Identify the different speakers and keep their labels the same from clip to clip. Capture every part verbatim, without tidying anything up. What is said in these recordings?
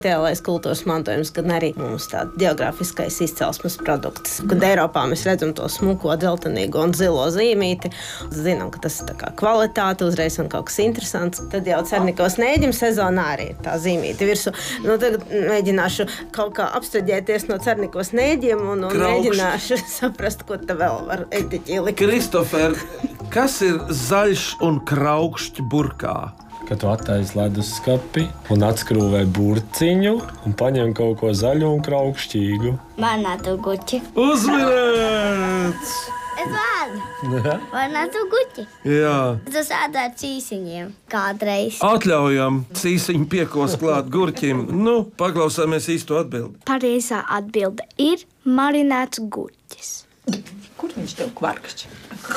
Speaker 1: Tēlais kultūras mantojums, gan arī mums tāds geogrāfiskais izcelsmes produkts. Kad Eiropā mēs redzam to smuko, dzeltenīgo un zilo zīmīti, zinām, ka tas ir tā kā kvalitāte, uzreiz un kaut kas interesants. Tad jau Cernikavas nēģim sezonā arī ir tā zīmīti virsū. Nu, tagad mēģināšu kaut kā abstraģēties no Cernikavas nēģiem un, un mēģināšu saprast, ko te vēl var etiķī likt.
Speaker 2: Kristofer, kas ir zaļš un kraukšķi burkā?
Speaker 3: Kad tu attaisi leduskapi un atskrūvē burciņu un paņem kaut ko zaļu un kraukšķīgu.
Speaker 4: Banātu guķi.
Speaker 2: Uzmanēts!
Speaker 4: Es varu. Banātu guķi.
Speaker 2: Jā.
Speaker 4: Tu sādā ar cīsiņiem kādreiz.
Speaker 2: Atļaujam cīsiņu piekos klāt gurķim. Nu, paklausāmies īsto atbildi.
Speaker 5: Pareizā atbilde ir marinēts gurķis.
Speaker 6: Kur viņš tev kvarkšķi?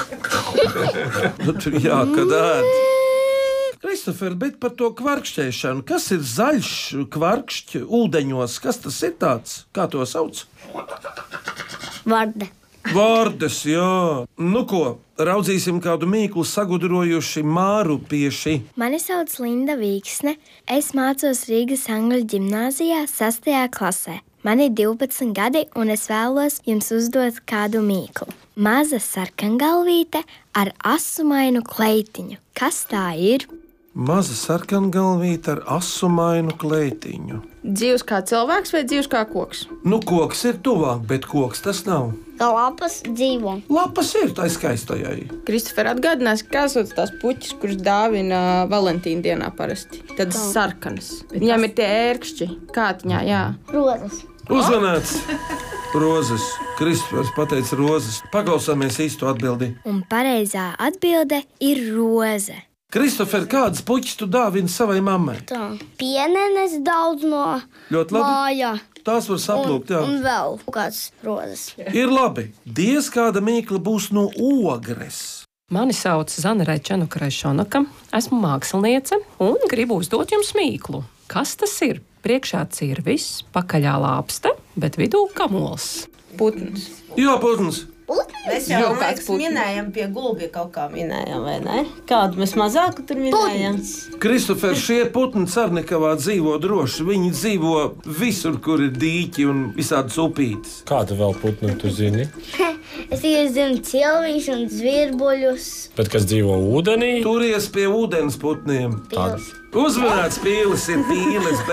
Speaker 2: Nu, tur jā, kad ēd. Kristofer, bet par to kvarkšķēšanu. Kas ir zaļš kvarkšķi ūdeņos? Kas tas ir tāds? Kā to sauc?
Speaker 4: Varde.
Speaker 2: Vārdes, jā. Nu ko, raudzīsim kādu mīklu sagudrojuši mārupieši.
Speaker 5: Mani sauc Linda Vīksne. Es mācos Rīgas Angļu ģimnāzijā sastajā klasē. Man ir divpadsmit gadi, un es vēlos jums uzdot kādu mīklu. Maza sarkangalvīte ar asumainu kleitiņu. Kas tā ir?
Speaker 2: Maza sarkangalvīte ar asumainu kleitiņu.
Speaker 6: Dzīvs kā cilvēks vai dzīvs kā koks?
Speaker 2: Nu, koks ir tuvāk, bet koks tas nav.
Speaker 4: Kā lapas dzīvo.
Speaker 2: Lapas ir tai skaistajai.
Speaker 6: Kristofer, atgādinās, kā sauc tās puķis, kurus dāvina Valentīna dienā parasti. Tad sarkanas. Viņām ir tie ērkšķi. Kātiņā, jā.
Speaker 4: Rozes.
Speaker 2: Uzmanēts! Rozes. Kristofers pateica rozes. Paklausāmies īsto atbildi.
Speaker 5: Un pareizā atbilde ir roze.
Speaker 2: Kristofer, kādas puķis tu dāvini savai mammai?
Speaker 4: Tā. Pienenes daudz no
Speaker 2: Ļoti labi.
Speaker 4: mājā.
Speaker 2: Tās var saplūkt, jā.
Speaker 4: Un vēl kāds rozes.
Speaker 2: Ir labi. Diez kāda mīkla būs no ogres.
Speaker 7: Mani sauc Zana Čanuka-Šonaka. Esmu māksliniece un gribu uzdot jums mīklu. Kas tas ir? Priekšā cirvis, pakaļā lāpsta, bet vidū kamols.
Speaker 6: Putns.
Speaker 2: Jā, putns.
Speaker 1: Mēs jau, jau kāds minējam pie gulbja kaut kā minējam, vai ne? Kādu mēs mazāk tur minējam?
Speaker 2: Kristofer, šie putni Cernikavā dzīvo droši. Viņi dzīvo visur, kur ir dīķi un visādas upītes.
Speaker 3: Kādu vēl putnu tu zini?
Speaker 4: Es tikai zinu cilvīs un zvirbuļus.
Speaker 3: Bet kas dzīvo ūdenī?
Speaker 2: Turies pie ūdens putniem.
Speaker 4: Pils.
Speaker 2: Uzmanēts, pīles ir pīles,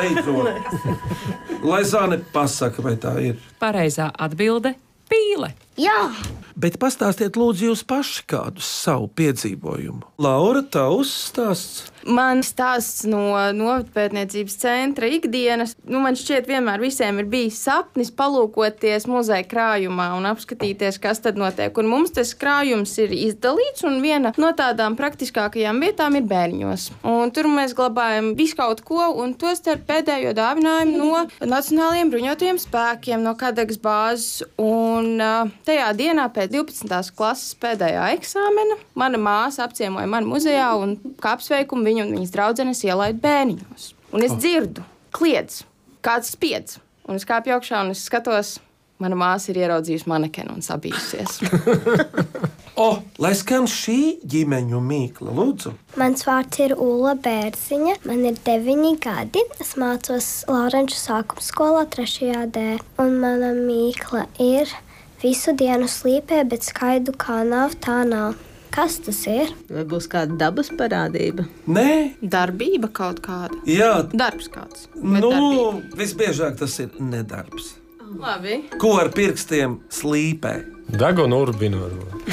Speaker 2: beidzot. Lai Zane pasaka, vai tā ir.
Speaker 7: Pareizā atbilde – pīle.
Speaker 4: Jā.
Speaker 2: Bet pastāstiet lūdzu jūs paši kādu savu piedzīvojumu. Laura, tavs stāsts?
Speaker 6: Man stāsts no novatpētniecības centra ikdienas. Nu, man šķiet, vienmēr visiem ir bijis sapnis palūkoties muzeja krājumā un apskatīties, kas tad notiek. Un mums tas krājums ir izdalīts, un viena no tādām praktiskākajām vietām ir bērņos. Un tur mēs glabājam visu kaut ko, un tostarp pēdējo dāvinājumu no Nacionālajiem bruņotajiem spēkiem, no Kadagas bāzes. Un uh, tajā dienā pēc divpadsmitās klases pēdējā eksāmena mana māsa apciemoja mani muzejā un kā apsveikumu viņu un viņas draudzenes ielaid bērniņos. Un es dzirdu, kliedz, kāds spiedz. Un es kāpju augšā un es skatos, mana māsa ir ieraudzījusi manekenu un sabijusies.
Speaker 2: O, lai skan šī ģimeņu mīkla, lūdzu.
Speaker 5: Mans vārds ir Ula Bērziņa, man ir deviņi gadi. Es mācos Laurenču sākuma skolā trešajā D. Un mana mīkla ir visu dienu slīpē, bet skaidu kā nav, tā nav. Kas tas ir?
Speaker 1: Vai būs kāda dabas parādība?
Speaker 2: Nē.
Speaker 6: Darbība kaut kāda.
Speaker 2: Jā.
Speaker 6: Darbs kāds.
Speaker 2: Nu, darbība. Visbiežāk tas ir nedarbs.
Speaker 6: Labi.
Speaker 2: Ko ar pirkstiem slīpē?
Speaker 3: Deguna urbina.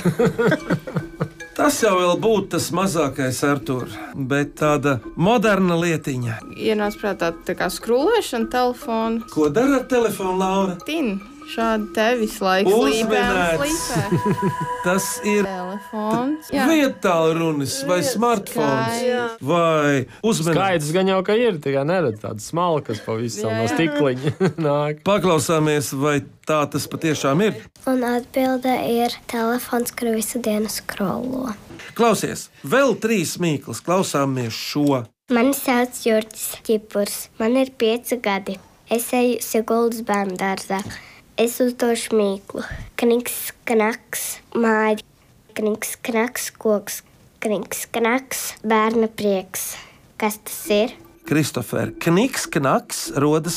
Speaker 2: Tas jau vēl būtu tas mazākais, Artur, bet tāda moderna lietiņa.
Speaker 6: Ienāc prātā tā kā skrūlēšana telefonu.
Speaker 2: Ko dara ar telefonu, Laura?
Speaker 6: Tin. Šādi te visu laiku slīpē un slīpē.
Speaker 2: Tas ir
Speaker 6: telefons.
Speaker 2: Vietālrunis vai smartfons. Vai uzmanības.
Speaker 3: Skaidrs gan jau, ka ir, tikai neredz tādas smalkas pavisam no stikliņa nāk.
Speaker 2: Paklausāmies, vai tā tas patiešām ir?
Speaker 5: Un atbilde ir telefons, kur visu dienu skrolo.
Speaker 2: Klausies, vēl trīs mīklas, klausāmies šo.
Speaker 5: Mani sauc Jurtis Ķipurs, man ir pieci gadi. Es eju Siguldas bērnu dārzā. Es uzdošu mīklu. Kniks, knaks, māja. Kniks, knaks, koks. Kniks, knaks, bērna prieks. Kas tas ir?
Speaker 2: Kristofer, kniks, knaks rodas